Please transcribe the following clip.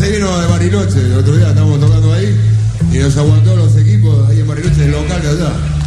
se vino de Bariloche, el otro día estábamos tocando ahí y nos aguantó los equipos ahí en Bariloche, el local de allá.